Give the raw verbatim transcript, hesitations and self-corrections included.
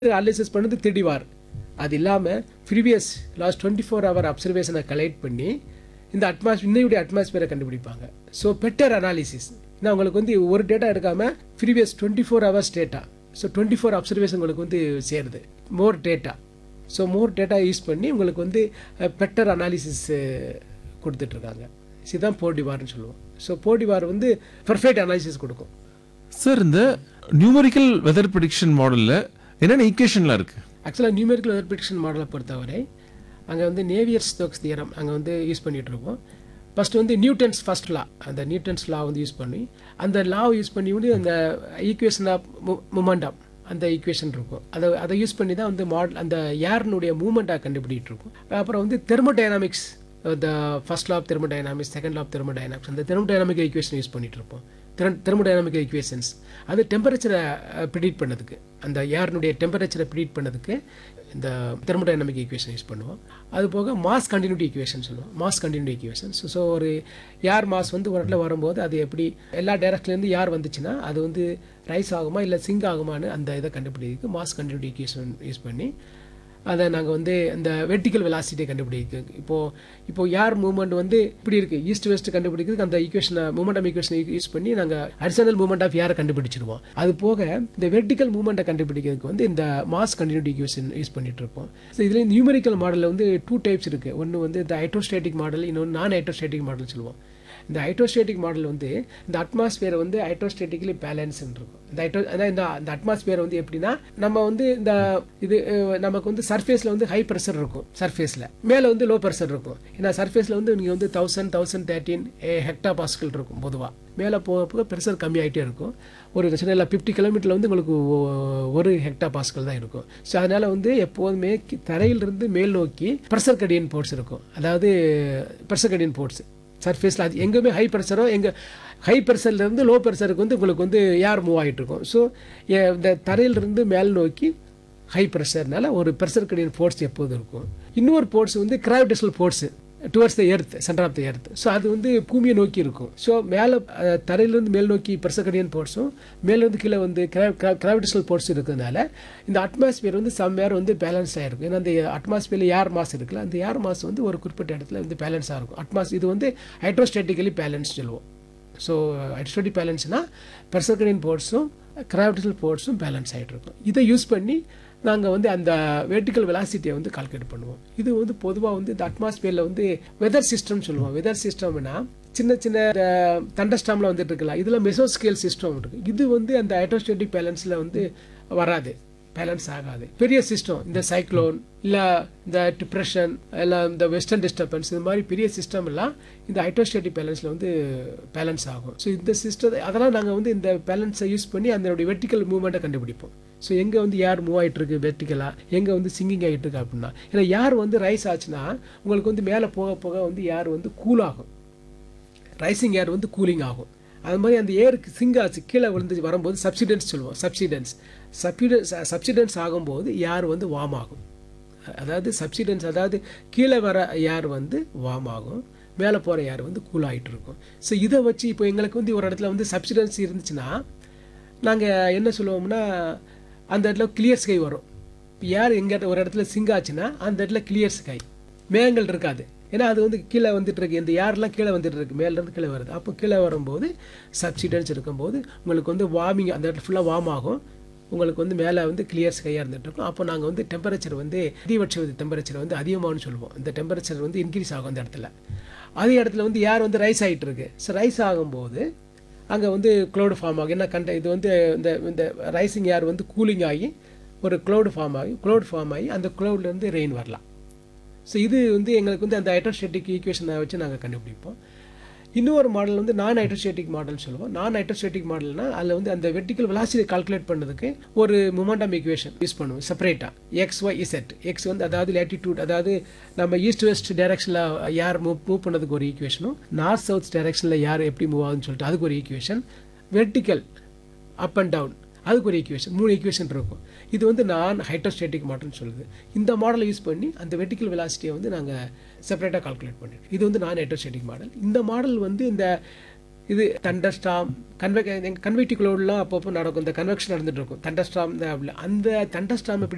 Analysis பண்ணது திடிவார். அது இல்லாமல் previous last twenty four hour அப்சர்வேஷனை collect பண்ணி இந்த அட்மாஸ் இன்னையுடைய அட்மாஸ்பியரை கண்டுபிடிப்பாங்க. ஸோ பெட்டர் அனாலிசிஸ் நான் உங்களுக்கு வந்து ஒரு டேட்டா எடுக்காமல் previous twenty four hours data, so twenty four observation உங்களுக்கு வந்து சேருது. மோர் data, so more data use பண்ணி உங்களுக்கு வந்து பெட்டர் அனாலிசிஸ் கொடுத்துட்ருக்காங்க. இதுதான் போர்டிவார்னு சொல்லுவோம். ஸோ போர்டிவார் வந்து பர்ஃபெக்ட் அனாலிசிஸ் கொடுக்கும். சார், இந்த நியூமரிக்கல் வெதர் ப்ரெடிக்ஷன் மாடலில் என்னென்ன ஈக்குவேஷன்லாம் இருக்குது? ஆக்சுவலாக நியூமெரிக்கல் வெதர் ப்ரெடிக்ஷன் மாடலை பொறுத்தவரை அங்கே வந்து நேவியர் ஸ்டோக்ஸ் தியரம் அங்கே வந்து யூஸ் பண்ணிகிட்டு இருக்கோம். ஃபஸ்ட்டு வந்து நியூட்டன்ஸ் ஃபர்ஸ்ட் லா, அந்த நியூட்டன்ஸ் லா வந்து யூஸ் பண்ணி அந்த லாவை யூஸ் பண்ணி வந்து அந்த ஈக்குவேஷன் ஆஃப் மொமெண்டம் அந்த ஈக்குவேஷன் இருக்கும். அதை அதை யூஸ் பண்ணி தான் வந்து மாடல் அந்த ஏர்னுடைய மூமெண்ட்டாக கண்டுபிடிட்டு இருக்கும். அப்புறம் வந்து thermodynamics, the first law of thermodynamics, second law of thermodynamics, அந்த தெர்மோடைனாமிக் ஈக்குவேஷன் யூஸ் பண்ணிட்டு இருப்போம். தெர்மோடைனாமிக் ஈக்குவேஷன்ஸ் அது டெம்பரேச்சரை ப்ரிடிக்ட் பண்ணதுக்கு, அந்த ஏர்னுடைய டெம்பரேச்சரை ப்ரிடிக்ட் பண்ணதுக்கு இந்த தெர்மோடைனாமிக் ஈக்குவேஷன் யூஸ் பண்ணுவோம். அது போக மாஸ் கண்டினியூட்டி ஈக்குவேஷன் சொல்லுவோம். மாஸ் கண்டினியூட்டி ஈக்குவேஷன்ஸ், ஸோ ஒரு ஏர் மாஸ் வந்து ஒரு இடத்துல வரும்போது அது எப்படி எல்லா டைரக்ஷன்லேருந்து யார் வந்துச்சுன்னா அது வந்து ரைஸ் ஆகுமா இல்லை சிங்க் ஆகுமான்னு அந்த இதை கண்டுபிடிக்கிறதுக்கு மாஸ் கண்டினியூட்டி ஈக்குவேஷன் யூஸ் பண்ணி அதை நாங்கள் வந்து இந்த வெர்டிக்கல் வெலாசிட்டியை கண்டுபிடிக்கிறது. இப்போது இப்போ ஏர் மூவ்மெண்ட் வந்து இப்படி இருக்குது ஈஸ்ட் வெஸ்ட் கண்டுபிடிக்கிறதுக்கு அந்த ஈக்குவேஷனை மூமெண்டம் ஈக்குவேஷனை யூஸ் பண்ணி நாங்கள் அடிஷனல் மூமெண்ட் ஆஃப் ஏரை கண்டுபிடிச்சிருவோம். அது போக இந்த வெர்டிக்கல் மூவ்மெண்ட்டை கண்டுபிடிக்கிறதுக்கு வந்து இந்த மாஸ் கண்டினியூட்டி ஈக்குவேஷன் யூஸ் பண்ணிட்டு இருப்போம். ஸோ இதில் நியூமெரிக்கல் மாடலில் வந்து டூ டைப்ஸ் இருக்குது. ஒன்று வந்து இந்த ஹைட்ரோஸ்டேட்டிக் மாடல், இன்னொன்று நான் ஹைட்ரோஸ்டேட்டிக் மாடல் சொல்லுவோம். இந்த ஹைட்ரோஸ்டேட்டிக் மாடல் வந்து இந்த அட்மாஸ்பியர் வந்து ஹைட்ரோஸ்டேட்டிக்கலி பேலன்ஸ்ன்னு இருக்கும். இந்த ஹைட்ரோ அதான் இந்த இந்த அட்மாஸ்பியர் வந்து எப்படின்னா நம்ம வந்து இந்த இது நமக்கு வந்து சர்ஃபேஸில் வந்து ஹை ப்ரெஷர் இருக்கும், சர்ஃபேஸில் மேலே வந்து லோ ப்ரெஷர் இருக்கும். ஏன்னா சர்ஃபேஸில் வந்து நீங்கள் வந்து தௌசண்ட் தௌசண்ட் தேர்ட்டின் ஹெக்டா பாஸ்கல் இருக்கும் பொதுவாக. மேலே போக போக ப்ரெஷர் கம்மியாகிட்டே இருக்கும். ஒரு சின்ன ஃபிஃப்டி கிலோமீட்டரில் வந்து உங்களுக்கு ஒரு ஹெக்டா பாஸ்கல் தான் இருக்கும். ஸோ அதனால் வந்து எப்போதுமே தரையிலிருந்து மேல் நோக்கி ப்ரெஷர் கடியன் போர்ட்ஸ் இருக்கும். அதாவது ப்ரெஷர் கடியன் போர்ட்ஸ் சர்ஃபேஸில் அது எங்கேயுமே ஹை ப்ரெஷரோ எங்கே ஹை ப்ரெஷர்லேருந்து லோ ப்ரெஷருக்கு வந்து உங்களுக்கு வந்து ஏர் மூவ் ஆகிட்டு இருக்கும். ஸோ இந்த தரையிலிருந்து மேல் நோக்கி ஹை ப்ரெஷர்னால ஒரு ப்ரெஷர் கடியன் ஃபோர்ஸ் எப்போதும் இருக்கும். இன்னொரு ஃபோர்ஸ் வந்து gravitational force towards the earth, centre of the earth. So அது வந்து பூமியை நோக்கி இருக்கும். ஸோ மேலே தரையிலிருந்து மேல் நோக்கி ப்ரெஷர் கடியன் ஃபோர்ஸும் மேலேருந்து கீழே வந்து கிராவிடேஷனல் ஃபோர்ஸ் இருக்கிறதுனால இந்த அட்மாஸ்பியர் வந்து சம்வேர் வந்து பேலன்ஸ் ஆகிருக்கும். ஏன்னா அந்த அட்மாஸ்பியரில் ஏர் மாஸ் இருக்குல்ல, அந்த ஏர் மாஸ் வந்து ஒரு குறிப்பிட்ட இடத்துல வந்து பேலன்ஸாக இருக்கும். அட்மாஸ் இது வந்து ஹைட்ரோஸ்டேட்டிக்கலி பேலன்ஸ் சொல்லுவோம். So hydrostatic பேலன்ஸ்னால் pressure Kadian ஃபோர்ஸும் gravitational ஃபோர்ஸும் balance ஆகிட்டு இருக்கும். இதை யூஸ் பண்ணி நாங்கள் வந்து அந்த வெர்டிக்கல் வெலாசிட்டியை வந்து கால்குலேட் பண்ணுவோம். இது வந்து பொதுவாக வந்து இந்த அட்மாஸ்பியரில் வந்து வெதர் சிஸ்டம் சொல்லுவோம். வெதர் சிஸ்டம்னா சின்ன சின்ன தண்டர்ஸ்டாமில் வந்துட்டு இருக்கலாம். இதில் மெசோஸ்கேல் சிஸ்டம் இருக்குது. இது வந்து அந்த ஹைட்ரோஸ்டேட்டிக் பேலன்ஸில் வந்து வராது, பேலன்ஸ் ஆகாது. பெரிய சிஸ்டம் இந்த சைக்ளோன் இல்லை இந்த டிப்ரெஷன் இல்லை இந்த வெஸ்டர்ன் டிஸ்டர்பன்ஸ் இது மாதிரி பெரிய சிஸ்டம் எல்லாம் இந்த ஹைட்ரோஸ்டேட்டிக் பேலன்ஸில் வந்து பேலன்ஸ் ஆகும். ஸோ இந்த சிஸ்டம் அதெல்லாம் நாங்கள் வந்து இந்த பேலன்ஸை யூஸ் பண்ணி அதனுடைய வெர்டிக்கல் மூவ்மெண்ட்டை கண்டுபிடிப்போம். ஸோ எங்கே வந்து யார் மூவ் ஆகிட்டு இருக்கு வெர்டிக்கலாக, எங்கே வந்து சிங்கிங் ஆகிட்டு இருக்கு அப்படின்னா, ஏன்னா யார் வந்து ரைஸ் ஆச்சுன்னா உங்களுக்கு வந்து மேலே போக போக வந்து யார் வந்து கூல் ஆகும், ரைசிங் ஏர் வந்து கூலிங் ஆகும். அது மாதிரி அந்த ஏருக்கு சிங்க் ஆச்சு கீழே விழுந்து வரும்போது சப்சிடென்ஸ் சொல்லுவோம். சப்சிடென்ஸ் சப்சிடென்ஸ் சப்சிடென்ஸ் ஆகும்போது யார் வந்து வார்ம் ஆகும். அதாவது சப்சிடென்ஸ் அதாவது கீழே வர யார் வந்து வார்ம் ஆகும், மேலே போகிற யார் வந்து கூல் ஆகிட்டு இருக்கும். ஸோ இதை வச்சு இப்போ எங்களுக்கு வந்து ஒரு இடத்துல வந்து சப்சிடென்ஸ் இருந்துச்சுன்னா நாங்கள் என்ன சொல்லுவோம்னா அந்த இடத்துல கிளியர் ஸ்கை வரும். யார் எங்கே ஒரு இடத்துல சிங்க் ஆச்சுன்னா அந்த இடத்துல கிளியர் ஸ்கை, மேகங்கள் இருக்காது. ஏன்னா அது வந்து கீழே வந்துட்டு இருக்கு, இந்த யாரெல்லாம் கீழே வந்துட்டு இருக்கு, மேலேருந்து கீழே வருது. அப்போ கீழே வரும்போது சப்சிடென்ஸ் இருக்கும்போது உங்களுக்கு வந்து வார்மிங் அந்த இடத்துல ஃபுல்லாக வார்ம் ஆகும். உங்களுக்கு வந்து மேலே வந்து கிளியர் ஸ்கையாக இருந்துட்டு இருக்கும். அப்போ நாங்கள் வந்து டெம்பரேச்சர் வந்து அதிகபட்ச டெம்பரேச்சர் வந்து அதிகமாகனு சொல்லுவோம். இந்த டெம்பரேச்சர் வந்து இன்க்ரீஸ் ஆகும் அந்த இடத்துல. அதே இடத்துல வந்து யார் வந்து ரைஸ் ஆகிட்டு இருக்கு. ஸோ ரைஸ் ஆகும்போது அங்கே வந்து க்ளவுடு ஃபார்ம் ஆகும். என்ன கண்ட இது வந்து இந்த இந்த ரைசிங் ஏர் வந்து கூலிங் ஆகி ஒரு க்ளவுடு ஃபார்ம் ஆகி க்ளவுட் ஃபார்ம் ஆகி அந்த க்ளவுட்லேருந்து ரெயின் வரலாம். ஸோ இது வந்து எங்களுக்கு வந்து அந்த ஹைட்ரோஸ்டேட்டிக் ஈக்குவேஷனை வச்சு நாங்கள் கண்டுபிடிப்போம். இன்னொரு மாடல் வந்து நான் ஹைட்ரோஸ்டேட்டிக் மாடல் சொல்லுவோம். நான் ஹைட்ரோஸ்டேட்டிக் மாடல்னா அதில் வந்து அந்த வெர்டிக்கல் வெலாசிட்டி கால்குலேட் பண்ணதுக்கு ஒரு மொமெண்டம் ஈக்குவேஷன் யூஸ் பண்ணுவோம் செப்பரேட்டாக. X Y Z. எக்ஸ் வந்து அதாவது லேட்டிடியூட், அதாவது நம்ம ஈஸ்ட் வெஸ்ட் டைரக்ஷனில் யார் மூவ் மூவ் பண்ணதுக்கு ஒரு ஈக்குவேஷனும், நார்த் சவுத் டைரக்ஷனில் யார் எப்படி மூவ் ஆகுதுன்னு சொல்லிட்டு அதுக்கு ஒரு equation, vertical up and down அதுக்கு ஒரு ஈக்குவேஷன், மூணு ஈக்குவேஷன் இருக்கும். இது வந்து நான் ஹைட்ரோஸ்டேட்டிக் மாடல்னு சொல்லுது. இந்த மாடலை யூஸ் பண்ணி அந்த வெர்டிக்கல் வெலாசிட்டியை வந்து நாங்கள் செப்பரேட்டாக கால்குலேட் பண்ணிடுவோம். இது வந்து நான் ஹைட்ரோஸ்டேட்டிக் மாடல். இந்த மாடல் வந்து இந்த இது தண்டர்ஸ்டாம் கன்வெ கன்வெக்டிவ் க்ளவுட்லாம் அப்பப்போ நடக்கும். இந்த கன்வெக்ஷன் நடந்துட்டு இருக்கும். தண்டர்ஸ்டாம் அந்த தண்டர்ஸ்டாம் எப்படி